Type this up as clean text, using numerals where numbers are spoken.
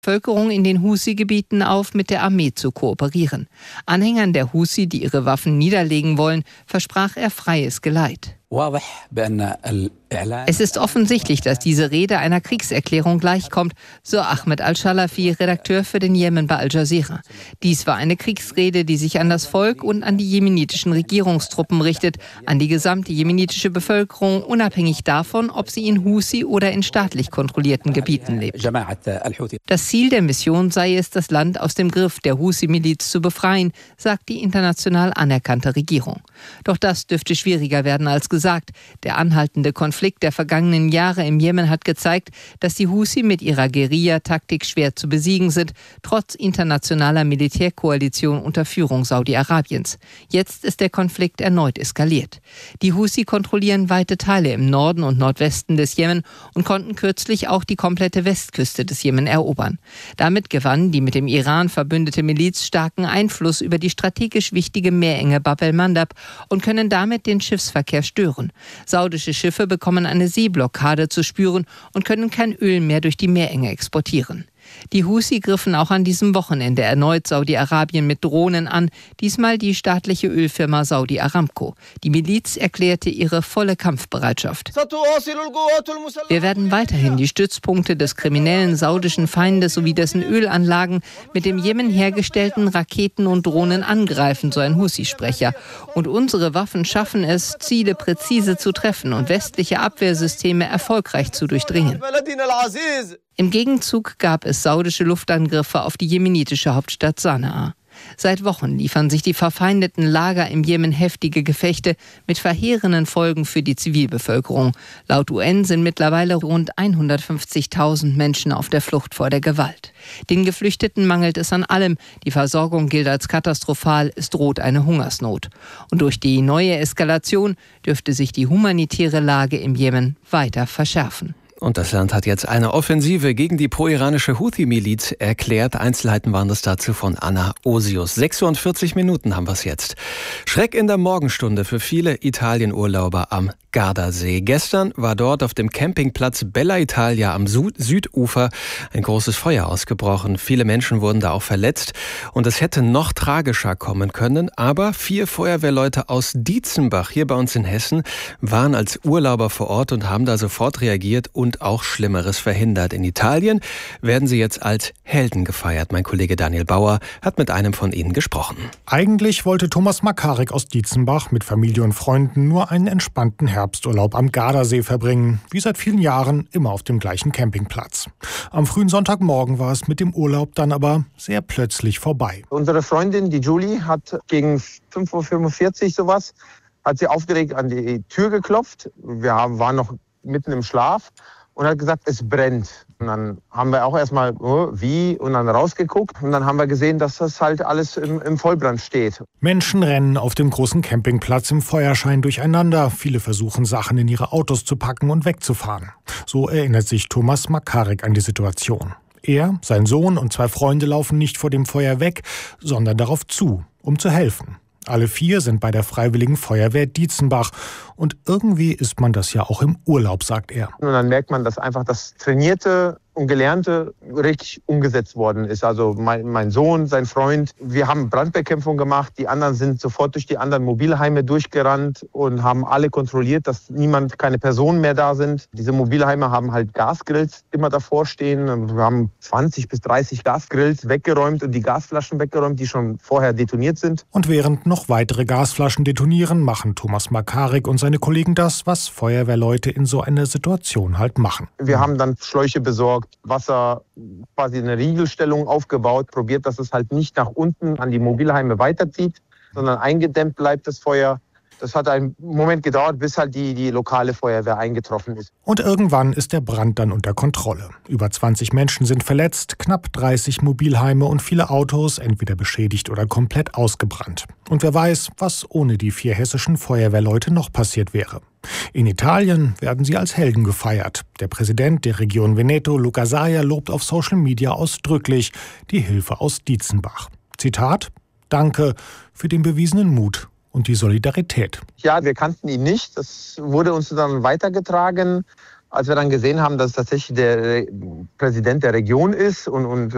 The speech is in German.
Bevölkerung in den Husi-Gebieten auf, mit der Armee zu kooperieren. Anhängern der Husi, die ihre Waffen niederlegen wollen, versprach er freies Geleit. Es ist offensichtlich, dass diese Rede einer Kriegserklärung gleichkommt, so Ahmed al-Shalafi, Redakteur für den Jemen bei Al Jazeera. Dies war eine Kriegsrede, die sich an das Volk und an die jemenitischen Regierungstruppen richtet, an die gesamte jemenitische Bevölkerung, unabhängig davon, ob sie in Husi oder in staatlich kontrollierten Gebieten lebt. Das Ziel der Mission sei es, das Land aus dem Griff der Husi-Miliz zu befreien, sagt die international anerkannte Regierung. Doch das dürfte schwieriger werden als gesagt. Der anhaltende Konflikt der vergangenen Jahre im Jemen hat gezeigt, dass die Husi mit ihrer Guerilla-Taktik schwer zu besiegen sind, trotz internationaler Militärkoalition unter Führung Saudi-Arabiens. Jetzt ist der Konflikt erneut eskaliert. Die Husi kontrollieren weite Teile im Norden und Nordwesten des Jemen und konnten kürzlich auch die komplette Westküste des Jemen erobern. Damit gewann die mit dem Iran verbündete Miliz starken Einfluss über die strategisch wichtige Meerenge Bab el-Mandab und können damit den Schiffsverkehr stören. Saudische Schiffe bekommen eine Seeblockade zu spüren und können kein Öl mehr durch die Meerenge exportieren. Die Husi griffen auch an diesem Wochenende erneut Saudi-Arabien mit Drohnen an, diesmal die staatliche Ölfirma Saudi Aramco. Die Miliz erklärte ihre volle Kampfbereitschaft. Wir werden weiterhin die Stützpunkte des kriminellen saudischen Feindes sowie dessen Ölanlagen mit dem Jemen hergestellten Raketen und Drohnen angreifen, so ein Husi-Sprecher. Und unsere Waffen schaffen es, Ziele präzise zu treffen und westliche Abwehrsysteme erfolgreich zu durchdringen. Im Gegenzug gab es saudische Luftangriffe auf die jemenitische Hauptstadt Sanaa. Seit Wochen liefern sich die verfeindeten Lager im Jemen heftige Gefechte mit verheerenden Folgen für die Zivilbevölkerung. Laut UN sind mittlerweile rund 150.000 Menschen auf der Flucht vor der Gewalt. Den Geflüchteten mangelt es an allem. Die Versorgung gilt als katastrophal, es droht eine Hungersnot. Und durch die neue Eskalation dürfte sich die humanitäre Lage im Jemen weiter verschärfen. Und das Land hat jetzt eine Offensive gegen die pro-iranische Houthi-Miliz erklärt. Einzelheiten waren das dazu von Anna Osius. 46 Minuten haben wir es jetzt. Schreck in der Morgenstunde für viele Italienurlauber am Gardasee. Gestern war dort auf dem Campingplatz Bella Italia am Südufer ein großes Feuer ausgebrochen. Viele Menschen wurden da auch verletzt und es hätte noch tragischer kommen können. Aber 4 Feuerwehrleute aus Dietzenbach, hier bei uns in Hessen, waren als Urlauber vor Ort und haben da sofort reagiert und auch Schlimmeres verhindert. In Italien werden sie jetzt als Helden gefeiert. Mein Kollege Daniel Bauer hat mit einem von ihnen gesprochen. Eigentlich wollte Thomas Makarek aus Dietzenbach mit Familie und Freunden nur einen entspannten Herbsturlaub am Gardasee verbringen, wie seit vielen Jahren immer auf dem gleichen Campingplatz. Am frühen Sonntagmorgen war es mit dem Urlaub dann aber sehr plötzlich vorbei. Unsere Freundin, die Julie, hat gegen 5:45 Uhr sowas, hat sie aufgeregt an die Tür geklopft. Wir waren noch mitten im Schlaf und hat gesagt, es brennt. Und dann haben wir auch erstmal, wie? Und dann rausgeguckt und dann haben wir gesehen, dass das halt alles im Vollbrand steht. Menschen rennen auf dem großen Campingplatz im Feuerschein durcheinander. Viele versuchen, Sachen in ihre Autos zu packen und wegzufahren. So erinnert sich Thomas Makarek an die Situation. Er, sein Sohn und 2 Freunde laufen nicht vor dem Feuer weg, sondern darauf zu, um zu helfen. Alle 4 sind bei der Freiwilligen Feuerwehr Dietzenbach. Und irgendwie ist man das ja auch im Urlaub, sagt er. Und dann merkt man, dass einfach das Trainierte und Gelernte richtig umgesetzt worden ist. Also mein Sohn, sein Freund, wir haben Brandbekämpfung gemacht. Die anderen sind sofort durch die anderen Mobilheime durchgerannt und haben alle kontrolliert, dass keine Personen mehr da sind. Diese Mobilheime haben halt Gasgrills immer davor stehen. Wir haben 20 bis 30 Gasgrills weggeräumt und die Gasflaschen weggeräumt, die schon vorher detoniert sind. Und während noch weitere Gasflaschen detonieren, machen Thomas Makarek und seine Kollegen das, was Feuerwehrleute in so einer Situation halt machen. Wir haben dann Schläuche besorgt, Wasser, quasi eine Riegelstellung aufgebaut, probiert, dass es halt nicht nach unten an die Mobilheime weiterzieht, sondern eingedämmt bleibt das Feuer. Das hat einen Moment gedauert, bis halt die lokale Feuerwehr eingetroffen ist. Und irgendwann ist der Brand dann unter Kontrolle. Über 20 Menschen sind verletzt, knapp 30 Mobilheime und viele Autos entweder beschädigt oder komplett ausgebrannt. Und wer weiß, was ohne die 4 hessischen Feuerwehrleute noch passiert wäre. In Italien werden sie als Helden gefeiert. Der Präsident der Region Veneto, Luca Zaia, lobt auf Social Media ausdrücklich die Hilfe aus Dietzenbach. Zitat: Danke für den bewiesenen Mut und die Solidarität. Ja, wir kannten ihn nicht. Das wurde uns dann weitergetragen, als wir dann gesehen haben, dass es tatsächlich der Präsident der Region ist und